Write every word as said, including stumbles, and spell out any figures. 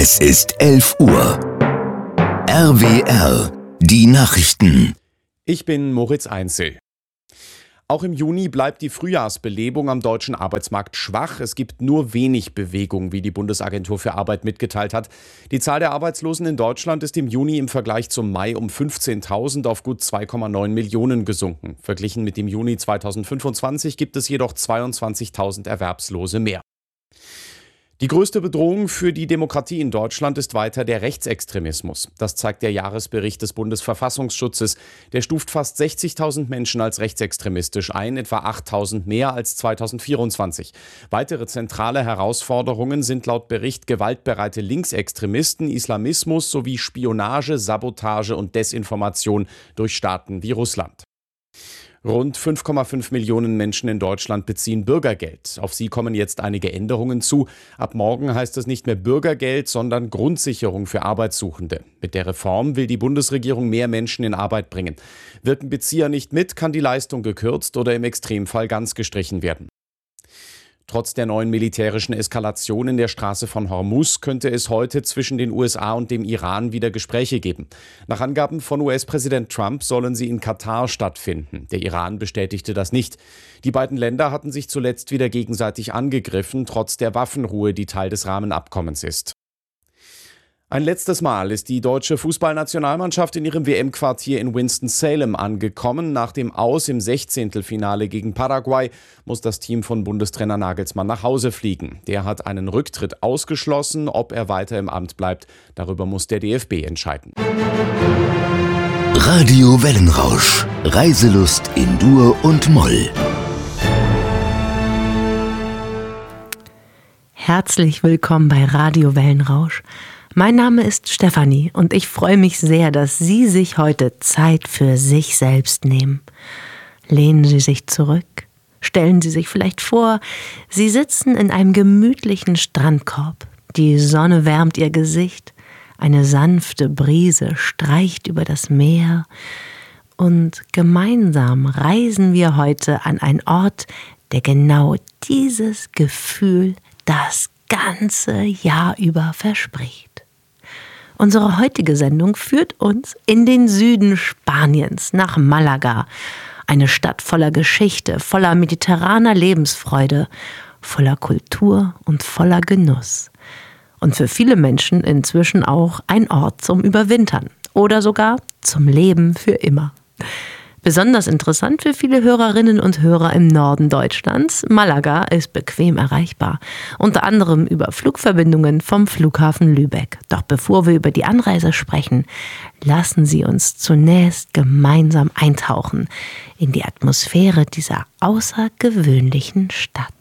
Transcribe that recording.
Es ist elf Uhr. R W R, die Nachrichten. Ich bin Moritz Einzel. Auch im Juni bleibt die Frühjahrsbelebung am deutschen Arbeitsmarkt schwach. Es gibt nur wenig Bewegung, wie die Bundesagentur für Arbeit mitgeteilt hat. Die Zahl der Arbeitslosen in Deutschland ist im Juni im Vergleich zum Mai um fünfzehntausend auf gut zwei Komma neun Millionen gesunken. Verglichen mit dem Juni zweitausendfünfundzwanzig gibt es jedoch zweiundzwanzigtausend Erwerbslose mehr. Die größte Bedrohung für die Demokratie in Deutschland ist weiter der Rechtsextremismus. Das zeigt der Jahresbericht des Bundesverfassungsschutzes. Der stuft fast sechzigtausend Menschen als rechtsextremistisch ein, etwa achttausend mehr als zweitausendvierundzwanzig. Weitere zentrale Herausforderungen sind laut Bericht gewaltbereite Linksextremisten, Islamismus sowie Spionage, Sabotage und Desinformation durch Staaten wie Russland. Rund fünf Komma fünf Millionen Menschen in Deutschland beziehen Bürgergeld. Auf sie kommen jetzt einige Änderungen zu. Ab morgen heißt es nicht mehr Bürgergeld, sondern Grundsicherung für Arbeitssuchende. Mit der Reform will die Bundesregierung mehr Menschen in Arbeit bringen. Wirken Bezieher nicht mit, kann die Leistung gekürzt oder im Extremfall ganz gestrichen werden. Trotz der neuen militärischen Eskalation in der Straße von Hormuz könnte es heute zwischen den U S A und dem Iran wieder Gespräche geben. Nach Angaben von U S-Präsident Trump sollen sie in Katar stattfinden. Der Iran bestätigte das nicht. Die beiden Länder hatten sich zuletzt wieder gegenseitig angegriffen, trotz der Waffenruhe, die Teil des Rahmenabkommens ist. Ein letztes Mal ist die deutsche Fußballnationalmannschaft in ihrem W M-Quartier in Winston-Salem angekommen. Nach dem Aus im Sechzehntelfinale gegen Paraguay muss das Team von Bundestrainer Nagelsmann nach Hause fliegen. Der hat einen Rücktritt ausgeschlossen. Ob er weiter im Amt bleibt, darüber muss der D F B entscheiden. Radio Wellenrausch. Reiselust in Dur und Moll. Herzlich willkommen bei Radio Wellenrausch. Mein Name ist Stefanie und ich freue mich sehr, dass Sie sich heute Zeit für sich selbst nehmen. Lehnen Sie sich zurück, stellen Sie sich vielleicht vor, Sie sitzen in einem gemütlichen Strandkorb. Die Sonne wärmt Ihr Gesicht, eine sanfte Brise streicht über das Meer und gemeinsam reisen wir heute an einen Ort, der genau dieses Gefühl das ganze Jahr über verspricht. Unsere heutige Sendung führt uns in den Süden Spaniens, nach Malaga. Eine Stadt voller Geschichte, voller mediterraner Lebensfreude, voller Kultur und voller Genuss. Und für viele Menschen inzwischen auch ein Ort zum Überwintern oder sogar zum Leben für immer. Besonders interessant für viele Hörerinnen und Hörer im Norden Deutschlands. Malaga ist bequem erreichbar, unter anderem über Flugverbindungen vom Flughafen Lübeck. Doch bevor wir über die Anreise sprechen, lassen Sie uns zunächst gemeinsam eintauchen in die Atmosphäre dieser außergewöhnlichen Stadt.